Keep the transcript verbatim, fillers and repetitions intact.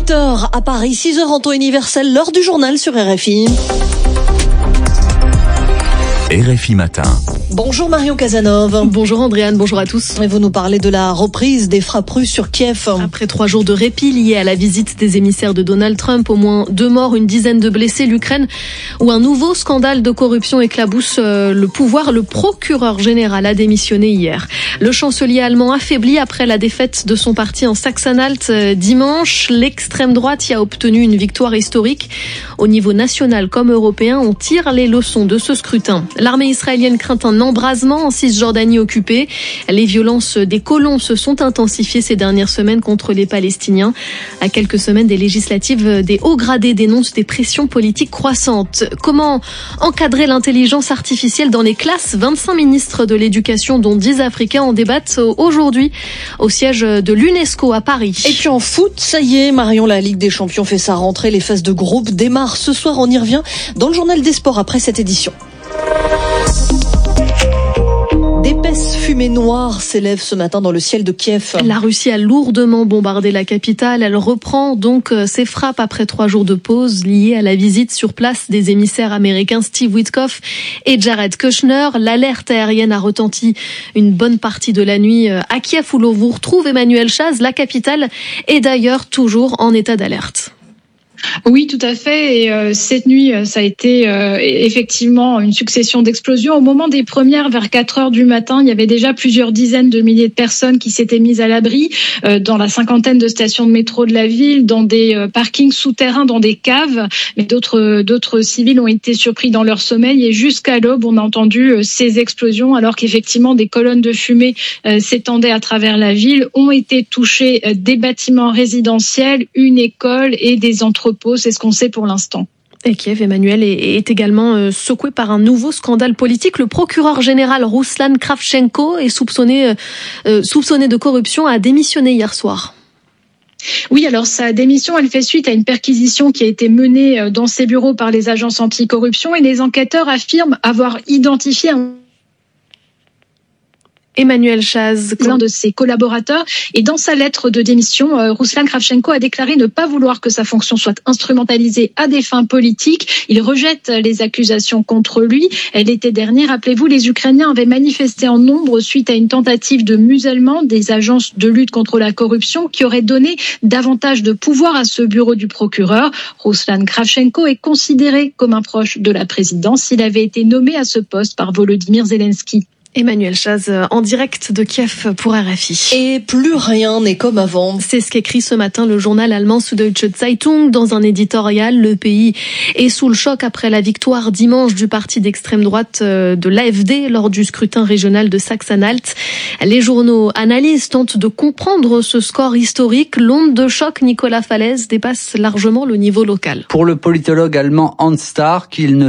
huit heures à Paris, six heures en temps universel, l'heure du journal sur R F I. R F I Matin. Bonjour Marion Casanov. Bonjour Andréane, bonjour à tous. Et vous nous parlez de la reprise des frappes russes sur Kiev. Après trois jours de répit liés à la visite des émissaires de Donald Trump, au moins deux morts, une dizaine de blessés, l'Ukraine où un nouveau scandale de corruption éclabousse le pouvoir. Le procureur général a démissionné hier. Le chancelier allemand affaibli après la défaite de son parti en Saxe-Anhalt dimanche. L'extrême droite y a obtenu une victoire historique. Au niveau national comme européen, on tire les leçons de ce scrutin. L'armée israélienne craint un embrasement en Cisjordanie occupée. Les violences des colons se sont intensifiées ces dernières semaines contre les Palestiniens. À quelques semaines des législatives, des hauts gradés dénoncent des pressions politiques croissantes. Comment encadrer l'intelligence artificielle dans les classes ? vingt-cinq ministres de l'éducation, dont dix africains, en débattent aujourd'hui au siège de l'UNESCO à Paris. Et puis en foot, ça y est, Marion, la Ligue des Champions fait sa rentrée. Les phases de groupe démarrent ce soir. On y revient dans le journal des sports après cette édition. D'épaisses fumées noires s'élèvent ce matin dans le ciel de Kiev. La Russie a lourdement bombardé la capitale. Elle reprend donc ses frappes après trois jours de pause liées à la visite sur place des émissaires américains Steve Witkoff et Jared Kushner. L'alerte aérienne a retenti une bonne partie de la nuit à Kiev, où l'on vous retrouve Emmanuel Chaz. La capitale est d'ailleurs toujours en état d'alerte. Oui, tout à fait. Et euh, cette nuit, ça a été euh, effectivement une succession d'explosions. Au moment des premières, vers quatre heures du matin, il y avait déjà plusieurs dizaines de milliers de personnes qui s'étaient mises à l'abri euh, dans la cinquantaine de stations de métro de la ville, dans des euh, parkings souterrains, dans des caves. Mais d'autres d'autres civils ont été surpris dans leur sommeil. Et jusqu'à l'aube, on a entendu euh, ces explosions, alors qu'effectivement des colonnes de fumée euh, s'étendaient à travers la ville. Ont été touchés euh, des bâtiments résidentiels, une école et des entreprises. C'est ce qu'on sait pour l'instant. Et Kiev, Emmanuel, est également secoué par un nouveau scandale politique. Le procureur général Ruslan Kravchenko est soupçonné, euh, soupçonné de corruption, a démissionné hier soir. Oui, alors sa démission, elle fait suite à une perquisition qui a été menée dans ses bureaux par les agences anticorruption, et les enquêteurs affirment avoir identifié un Emmanuel Chaz, l'un de ses collaborateurs, et dans sa lettre de démission, euh, Ruslan Kravchenko a déclaré ne pas vouloir que sa fonction soit instrumentalisée à des fins politiques. Il rejette les accusations contre lui. L'été dernier, rappelez-vous, les Ukrainiens avaient manifesté en nombre suite à une tentative de musellement des agences de lutte contre la corruption qui aurait donné davantage de pouvoir à ce bureau du procureur. Ruslan Kravchenko est considéré comme un proche de la présidence. Il avait été nommé à ce poste par Volodymyr Zelensky. Emmanuel Chaz en direct de Kiev pour R F I. Et plus rien n'est comme avant. C'est ce qu'écrit ce matin le journal allemand Süddeutsche Zeitung dans un éditorial. Le pays est sous le choc après la victoire dimanche du parti d'extrême droite de l'A F D lors du scrutin régional de Saxe-Anhalt. Les journaux analysent, tentent de comprendre ce score historique. L'onde de choc, Nicolas Falaise, dépasse largement le niveau local. Pour le politologue allemand Hans Stark, il ne